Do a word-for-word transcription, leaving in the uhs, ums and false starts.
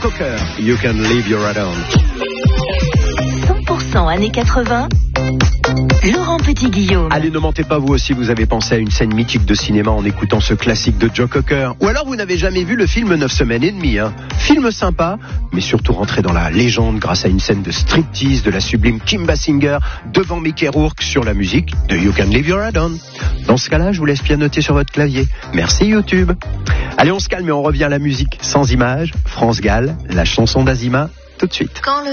Cocker, You Can Leave Your Head On. cent pour cent années quatre-vingts, Laurent Petit-Guillaume. Allez, ne mentez pas, vous aussi, vous avez pensé à une scène mythique de cinéma en écoutant ce classique de Joe Cocker. Ou alors vous n'avez jamais vu le film Neuf semaines et demie. Hein. Film sympa, mais surtout rentré dans la légende grâce à une scène de striptease de la sublime Kim Basinger devant Mickey Rourke sur la musique de You Can Leave Your Head On. Dans ce cas-là, je vous laisse pianoter sur votre clavier. Merci YouTube. Allez, on se calme et on revient à la musique sans images. France Gall, la chanson d'Azima, tout de suite. Quand le